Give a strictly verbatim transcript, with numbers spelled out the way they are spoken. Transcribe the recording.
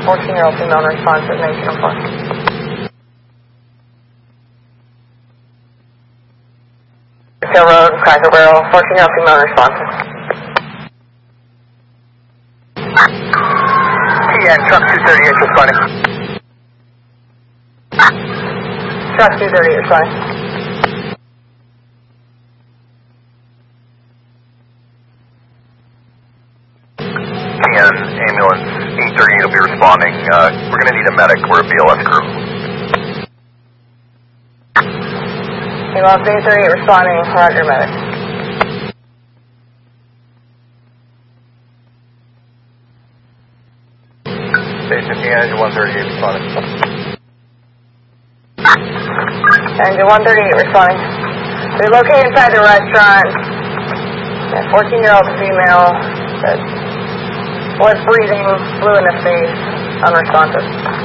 fourteen-year-old female unresponsive, nineteen oh four. Hill Road, Cracker Barrel, fourteen-year-old female unresponsive. T N, truck two thirty-eight responding. Truck two thirty-eight responding. Ambulance eight thirty-eight will be responding. Uh, we're going to need a medic. We're a B L S crew. Ambulance eight thirty-eight responding. Roger, medic. Station engine one thirty-eight responding. Engine one thirty-eight responding. We're located inside the restaurant. A fourteen-year-old female that was breathing, blue in the face, unresponsive.